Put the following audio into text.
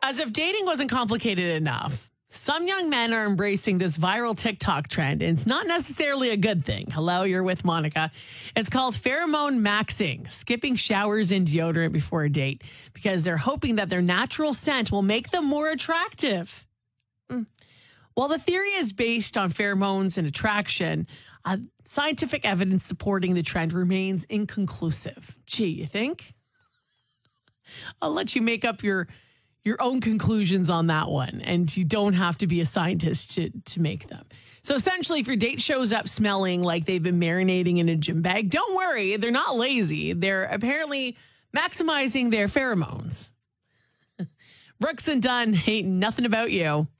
As if dating wasn't complicated enough, some young men are embracing this viral TikTok trend, and it's not necessarily a good thing. Hello, you're with Monica. It's called pheromone maxing, skipping showers and deodorant before a date because they're hoping that their natural scent will make them more attractive. While the theory is based on pheromones and attraction, scientific evidence supporting the trend remains inconclusive. Gee, you think? I'll let you make up your own conclusions on that one, and you don't have to be a scientist to make them. So essentially, if your date shows up smelling like they've been marinating in a gym bag, don't worry, they're not lazy. They're apparently maximizing their pheromones. Brooks and Dunn, ain't nothing about you.